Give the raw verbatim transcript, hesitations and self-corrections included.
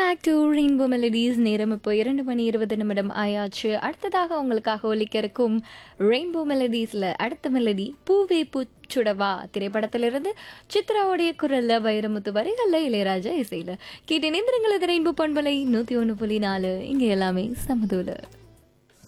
Back to rainbow melodies. நேரம் இப்போ இரண்டு மணி இருபது நிமிடம் ஆயாச்சு. அடுத்ததாக உங்களுக்காக ஒலிக்க இருக்கும் ரெயின்போ மெலடிஸில் அடுத்த மெலடி பூவே பூச்சுடவா திரைப்படத்திலிருந்து சித்ராவுடைய குரல்ல வைரமுத்து வரிகளில் இளையராஜா இசையில் கேட்டு நிந்திரங்களது ரெயின்போ பண்பலை நூற்றி ஒன்று புள்ளி நாலு. இங்கே எல்லாமே சமதூல.